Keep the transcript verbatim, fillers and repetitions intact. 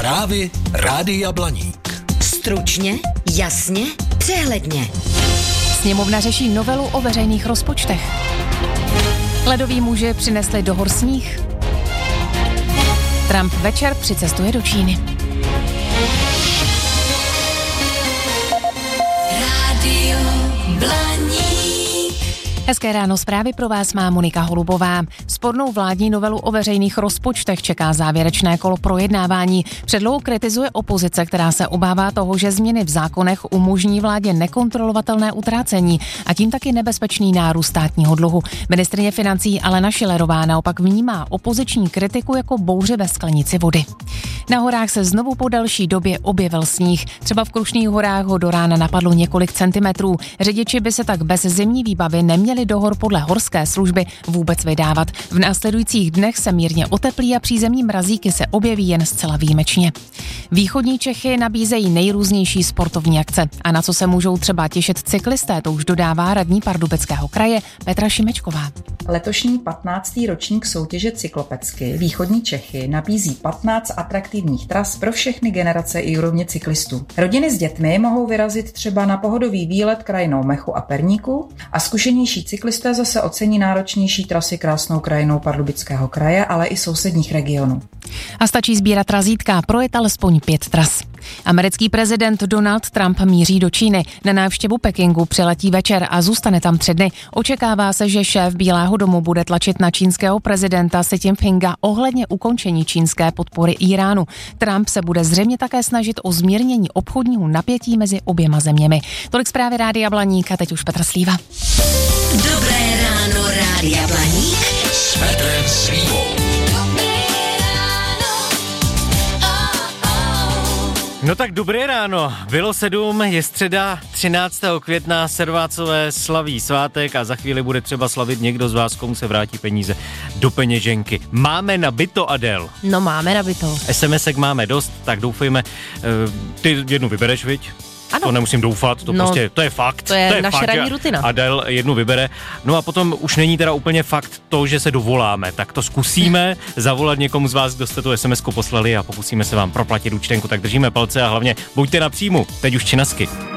Zprávy Rádia Blaník. Stručně, jasně, přehledně. Sněmovna řeší novelu o veřejných rozpočtech. Ledoví muži přinesli do hor sníh. Trump večer přicestuje do Číny. Rádio Blaník. Hezké ráno, zprávy pro vás má Monika Holubová. Spornou vládní novelu o veřejných rozpočtech čeká závěrečné kolo projednávání. Předlohu kritizuje opozice, která se obává toho, že změny v zákonech umožní vládě nekontrolovatelné utrácení a tím taky nebezpečný nárůst státního dluhu. Ministryně financí Alena Schillerová naopak vnímá opoziční kritiku jako bouři ve sklenici vody. Na horách se znovu po delší době objevil sníh. Třeba v Krušných horách ho do rána napadlo několik centimetrů. Řidiči by se tak bez zimní výbavy neměli do hor podle horské služby vůbec vydávat. V následujících dnech se mírně oteplí a přízemní mrazíky se objeví jen zcela výjimečně. Východní Čechy nabízejí nejrůznější sportovní akce. A na co se můžou třeba těšit cyklisté, to už dodává radní Pardubického kraje Petra Šimečková. Letošní patnáctý ročník soutěže Cyklopecky Východní Čechy nabízí patnáct atraktivních tras pro všechny generace i úrovně cyklistů. Rodiny s dětmi mohou vyrazit třeba na pohodový výlet krajinou Mechu a Perníku a zkušenější cyklisté zase ocení náročnější trasy krásnou krajinou Pardubického kraje, ale i sousedních regionů. A stačí sbírat razítka, projet alespoň pět tras. Americký prezident Donald Trump míří do Číny. Na návštěvu Pekingu přiletí večer a zůstane tam tři dny. Očekává se, že šéf Bílého domu bude tlačit na čínského prezidenta Xi Jinpinga ohledně ukončení čínské podpory Íránu. Trump se bude zřejmě také snažit o zmírnění obchodního napětí mezi oběma zeměmi. Tolik zprávy Rádia Blaník a teď už Petr Slíva. Dobré ráno, Rádia Blaník. S Petrem Slívou. No tak dobré ráno, bylo sedm, je středa třináctého května, Servácové slaví svátek a za chvíli bude třeba slavit někdo z vás, komu se vrátí peníze do peněženky. Máme nabito, Adel? No máme nabito. SMSek máme dost, tak doufejme, ty jednu vybereš, viď? Ano. To nemusím doufat, to no, prostě, to je fakt. To je, to je naše fakt, ranní rutina. Adel jednu vybere. No a potom už není teda úplně fakt to, že se dovoláme, tak to zkusíme zavolat někomu z vás, kdo jste tu es em esku poslali a pokusíme se vám proplatit účtenku, tak držíme palce a hlavně buďte na příjmu, teď už činasky.